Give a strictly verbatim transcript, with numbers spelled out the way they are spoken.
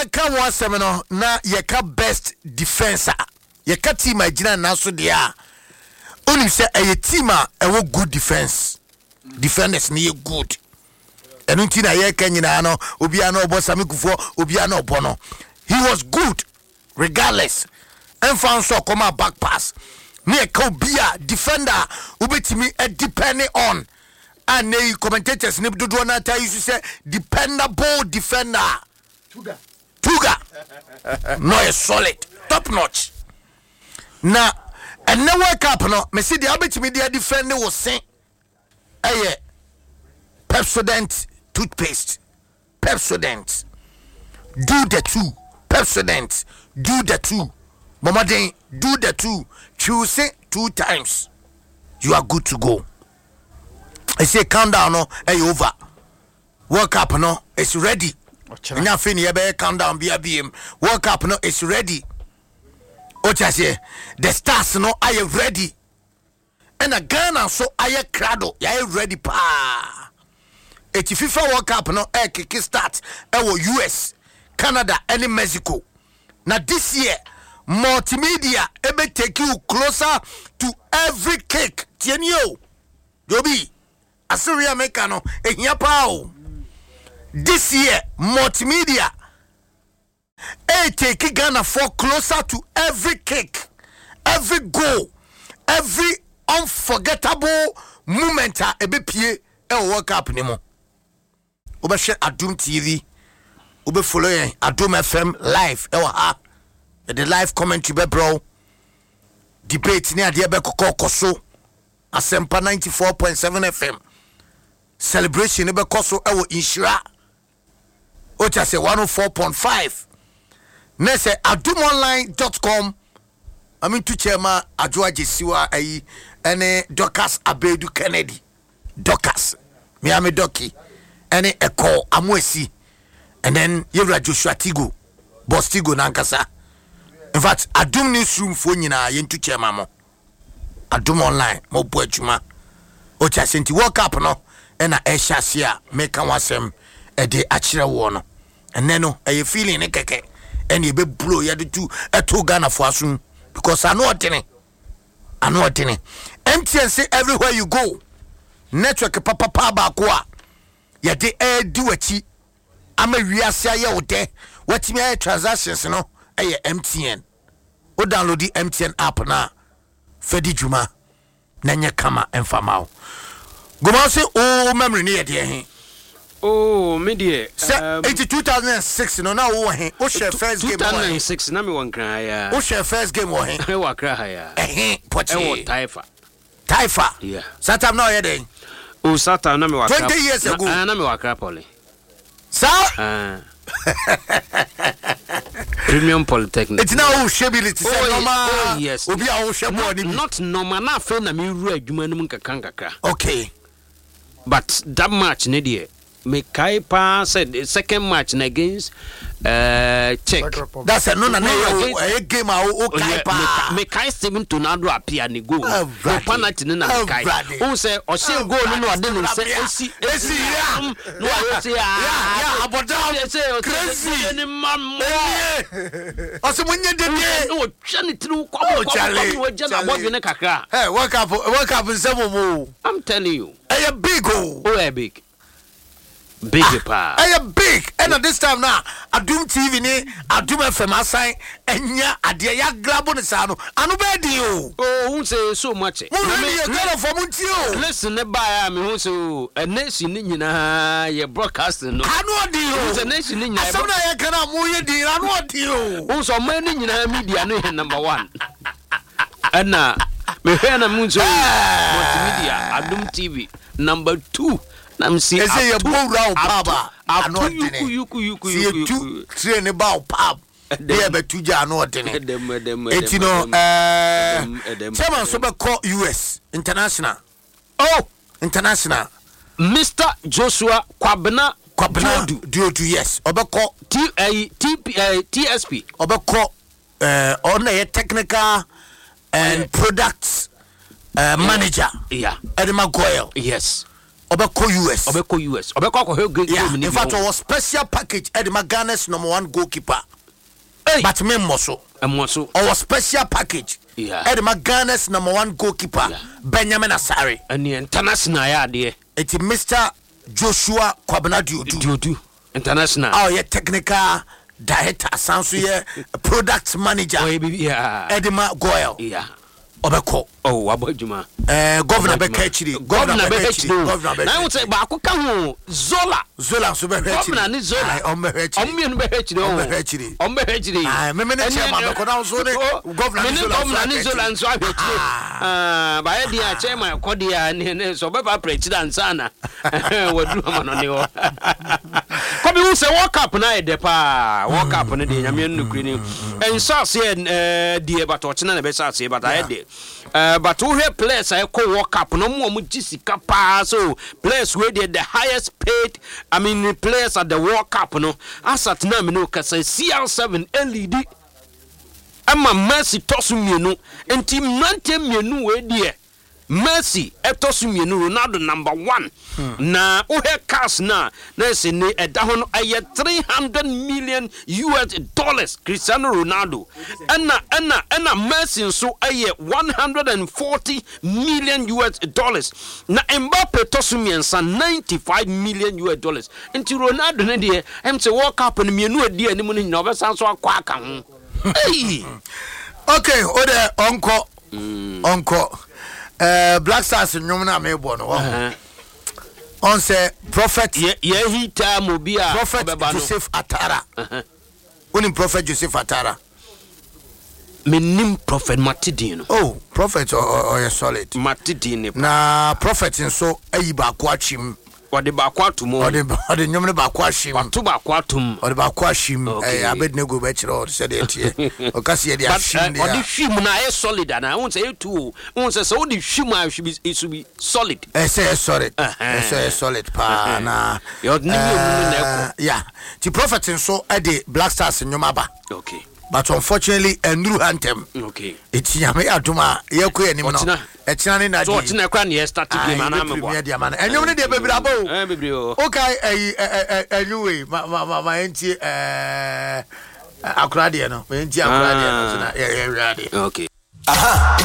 yɛka ho asɛm no na yɛka best defenser yɛka team a gyina na so de a onim sɛ ɛyɛ team a ɛwɔ good defense defenders ne yɛ good ɛno nti na yɛka nyinaa no obia na ɔbɔ Sami Kufuor obia na ɔbɔ no he was good regardless and found so come out back pass near Kobia defender ubetimi a depending on and the commentators nip do na tell you to say dependable defender Tuga Tuga no is solid top notch now and now wake up no me see the abetimi the defender was saying eh Pepsodent toothpaste Pepsodent do the two Pepsodent do the two Mama Den, do the two. Choose it two times. You are good to go. I say countdown no, hey over. Work up no, it's ready. And now finish be countdown be a B M. Work up no, it's ready. Ocha say the stars no are you ready? And a Ghana so are you crado? You ready pa? It's FIFA World Cup no, eh kick start. Eh U S, Canada, and Mexico. Now this year. Multimedia ebe take you closer to every cake. Tienyo, Joby, Assyria Mekano, ehia pao. This year, multimedia e take Ghana for closer to every cake, every goal, every unforgettable moment. Ebe pie e World Cup nimo. Ube share Adum T V, ube follow Adum F M live. Ewa ha. The live commentary be bro debate near the Ebeko Koso Asempa ninety-four point seven F M celebration be Koso ewo Inshira Ocha say one oh four point five ne say adum online dot com I mean to chairman Adwoa Jesiwa ayi ene Dorcas Abedu Kennedy Dorcas Miami Doki ene Eko Amwesi and then Yevra Joshua Tigo Boss Tigo nankasa. In fact, Adum newsroom for nyina yentu chairman mo. Adum online mo bo adwuma. O cha senti work up no e na e hyase a make wasem e de akire wo no. Enne no e feeling ne keke ene e be blow ye de tu e to Ghana for asun because I know otene. I know otene. M T N say everywhere you go. Network papa pa ba ko a ye de e di wachi ama wiase aye wo de. Watimi aye transactions no Aye M T N. O download the M T N app na Fedi Juma Nanya Kama and Famao. Go on say oh memory near dear. Oh media um, eighty two thousand six no now oh he o share first game two thousand six na me wan cry ya. O share first game oh he. I wa cry ya. Eh poche. E wo Taifa. Taifa. Yeah. Satam now here then. Oh Satam na me wa cry. twenty years ago. Na, na me wa cry Poly. Sir? Ah. Premium Polytechnic. It's now shability. Oh, normal. Oh yes. Obi a wo shebo ni. Not normal na fe na me ru adwuma no nkaka nkaka. Okay. But that match ne dey me kai pa said the second match against uh check. That's a no na na game a o kai pa. Me kai Steven Tonado appear ni goal. No penalty na me kai. Who say o say goal no no ade no say esi esi ya. No I say ah aboda say crazy ni mam. O say munye de de. No twa ni tru kwa kwa kwa na bobi ne kakra. Hey, work up work up nsemo mo. I'm telling you. Hey, big oh. Oh, big. Big pa. I am big. And at this time now, Adum T V ni Adum F M assign enya ade ya grabo ne sa no. Anu be di o. Oh, who say so much. Me me girl for munti o. Listen ne ba me who say e nation ni nyina ye broadcasting no. Anu di o. Who say nation ni nyina. Asam na ye kana mo ye di anu di o. Who so man ni nyina media no number one. Ana me hwe na mun so multimedia Adum T V number two. I'm see I say you go round papa anu yuku yuku yuku yuku train about pap dey be tuja anu odene eti no eh chairman so be call U S international oh international Mister Joshua Kwabena Kwabena Diodu yes obeko T T S P obeko eh on the technical and products uh, manager yeah Edema Goyle yes Obeko U S. Obeko U S. Obeko ko he yeah. In fact, our special package Edema Ghana's number one goalkeeper. Hey. But me moso. Moso. Our special package. Yeah. Edema Ghana's number one goalkeeper. Yeah. Benjamin Asare. And the international ya de. It's Mister Joshua Kwabena Diodu. Diodu. International. Oh, yeah, technical director, sounds here, product manager. Oh, yeah. Edema Goyle. Yeah. Obeko. Oh, Abojuma. Eh, Governor Bekechiri. Governor Bekechiri. Governor Bekechiri. Now say ba ko ka ho Zola. Zola so Bekechiri. Governor ni Zola. Ai, on Bekechiri. On me no Bekechiri. On Bekechiri. On Bekechiri. Ai, me me ne chairman Beko na so ne Governor ni Zola. Governor ni Zola nso Bekechiri. Ah, ba ye dia chairman ko dia ne so be ba president sana. Wadu amano ne ho. Ko bi hu say World Cup na e de pa. World Cup ne de nyame nnukuri ni. En sa se eh die ba to chena na be sa se ba ta de. Uh, but who have players I call World Cup no more Jessica pa so players where they the highest paid I mean players at the World Cup no as at now me no kasa C R seven L E D ama Messi tosu mienu enti mante mienu we die Messi etosu mienu Ronaldo number one hmm. na ohe cash na na se ne eda ho no aye three hundred million U S dollars Cristiano Ronaldo ena ena ena Messi so aye one hundred forty million U S dollars na Mbappe tosu miensa ninety-five million U S dollars enti Ronaldo ne de em se World Cup no mienu adi animu ni na obesan so akwa aka ho hey okay ode onko mm. onko Uh, Black Stars nyom na me bo no uh-huh. On say prophet ye ye hita mobia prophet Joseph Atara uh-huh. Uni prophet Joseph Atara menim prophet Matidin oh prophet or, or, or solid Matidin na prophet nso ayi ba ko achim ode ba ko atum ode ode nyom ne ba ko achim wato ba ko atum ode ba ko achim eh Abednego be kire o se de tie o kasi de achim ode hwim na e solid na won say etu won say so ode hwim a it should be solid eh say solid eh say solid pa na yo ni mi na e yeah the prophet nso e de Black Stars nyom aba okay but unfortunately enuru anthem okay it's yame aduma ye ko anim no e tina ne na so tina kwa na start game na me bo enyom ne de bebira bo eh bebira o okay eh anyway ma ma ma enti eh akurade no enti akurade no so na ye ye okay aha